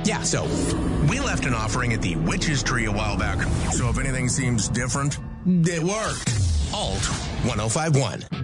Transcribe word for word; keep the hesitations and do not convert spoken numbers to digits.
Yeah. So, we left an offering at the Witch's Tree a while back. So if anything seems different, it worked. Alt ten fifty-one.